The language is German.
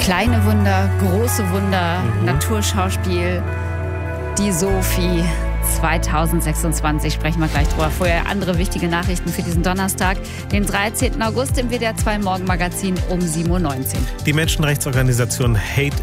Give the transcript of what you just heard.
Kleine Wunder, große Wunder, Naturschauspiel, die Sophie 2026, sprechen wir gleich drüber. Vorher andere wichtige Nachrichten für diesen Donnerstag, den 13. August im WDR 2 Morgenmagazin um 7:19 Uhr. Die Menschenrechtsorganisation Hate